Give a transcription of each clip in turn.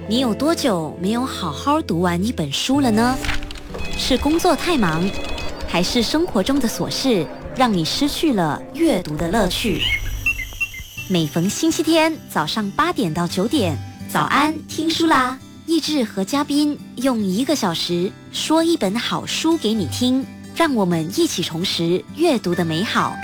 你有多久没有好好读完一本书了呢？是工作太忙，还是生活中的琐事让你失去了阅读的乐趣？每逢星期天早上8点到9点，早安听书啦！益智和嘉宾用1个小时说一本好书给你听，让我们一起重拾阅读的美好。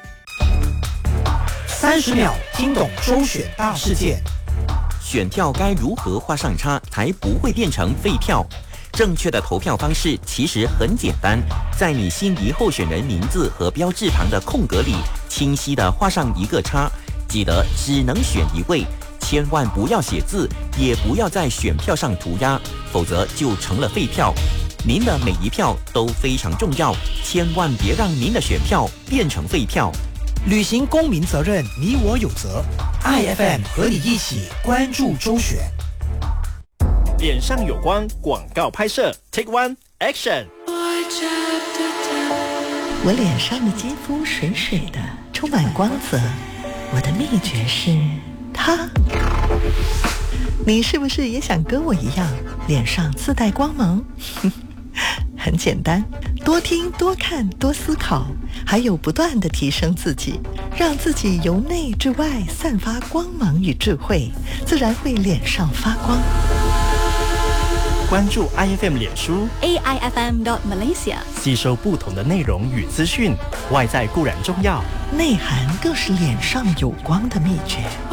30秒听懂周选大事件。 选票该如何画上叉才不会变成废票？正确的投票方式其实很简单，在你心仪候选人名字和标志旁的空格里，清晰地画上1个叉。记得只能选1位，千万不要写字，也不要在选票上涂鸦，否则就成了废票。您的每一票都非常重要，千万别让您的选票变成废票。 履行公民责任，你我有责。IFM 和你一起关注周选。 脸上有光广告拍摄 Take One Action。 我脸上的肌肤水水的，充满光泽。我的秘诀是它。你是不是也想跟我一样，脸上自带光芒？很简单，多听多看多思考，还有不断地提升自己，让自己由内至外散发光芒与智慧，自然会脸上发光。 关注 IFM 脸书 AIFM.Malaysia， 吸收不同的内容与资讯，外在固然重要， 内涵更是脸上有光的秘诀。